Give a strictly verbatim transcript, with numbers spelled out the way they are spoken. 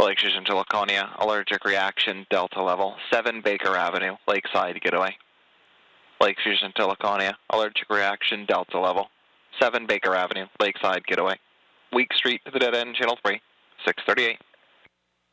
Lake Fusion to Laconia, allergic reaction, Delta level, seven Baker Avenue, Lakeside, getaway. Lake Fusion to Laconia, allergic reaction, Delta level, seven Baker Avenue, Lakeside, getaway. Weak Street to the dead end, channel three, six thirty-eight.